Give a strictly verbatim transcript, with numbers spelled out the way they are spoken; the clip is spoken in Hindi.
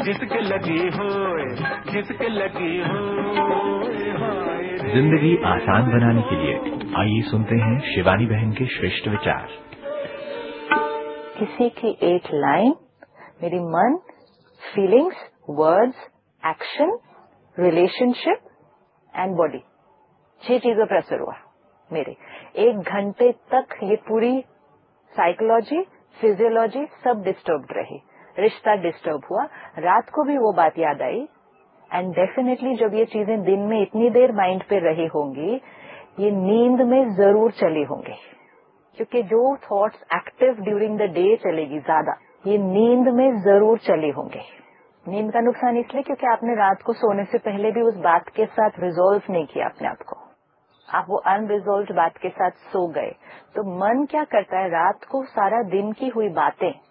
जिसके लगी हो, जिसके लगी हो। जिंदगी आसान बनाने के लिए आइए सुनते हैं शिवानी बहन के श्रेष्ठ विचार। किसी की एक लाइन मेरी मन, feelings, words, action, relationship and body, छह चीजों पर असर हुआ मेरे। एक घंटे तक ये पूरी साइकोलॉजी, फिजियोलॉजी सब डिस्टर्ब रही, रिश्ता डिस्टर्ब हुआ। रात को भी वो बात याद आई एंड डेफिनेटली जब ये चीजें दिन में इतनी देर माइंड पे रही होंगी, ये नींद में जरूर चली होंगी, क्योंकि जो thoughts active during the day चलेगी ज्यादा, ये नींद में जरूर चली होंगी। नींद का नुकसान इसलिए क्योंकि आपने रात को सोने से पहले भी उस बात के साथ रिजोल्व नहीं किया अपने आप को, आप वो अनरिजोल्व बात के साथ सो गए। तो मन क्या करता है, रात को सारा दिन की हुई बातें